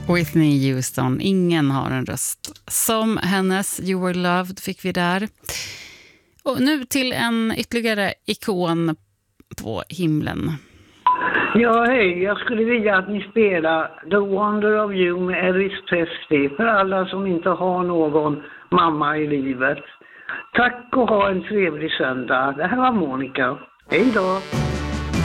Whitney Houston, ingen har en röst som hennes. You Were Loved fick vi där. Och nu till en ytterligare ikon på himlen. Ja, hej. Jag skulle vilja att ni spelar The Wonder of You med Elvis Presley för alla som inte har någon mamma i livet. Tack och ha en trevlig söndag. Det här var Monica. Hej då!